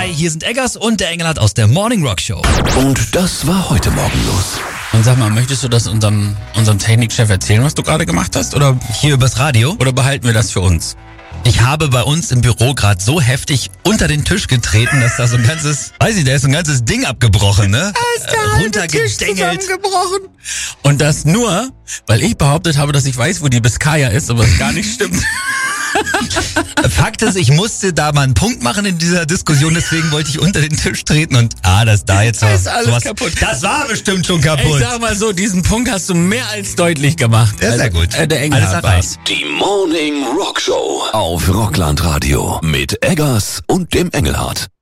Hi, hier sind Eggers und der Engelhardt aus der Morning Rock Show. Und das war heute Morgen los. Und sag mal, möchtest du das unserem Technikchef erzählen, was du gerade gemacht hast? Oder Hier übers Radio. behalten wir das für uns? Ich habe bei uns im Büro gerade so heftig unter den Tisch getreten, dass da so ein ganzes, da ist so ein ganzes Ding abgebrochen, ne? Runtergedengelt. Und das nur, weil ich behauptet habe, dass ich weiß, wo die Biskaya ist, aber es gar nicht stimmt. Fakt ist, ich musste da mal einen Punkt machen in dieser Diskussion, deswegen wollte ich unter den Tisch treten und das da jetzt Da ist alles kaputt. Das war bestimmt schon Ich kaputt. sag mal so, diesen Punkt hast du mehr als deutlich gemacht. Ja, sehr gut. Der Engelhardt Alles war's. Die Morning Rock Show auf Rockland Radio mit Eggers und dem Engelhardt.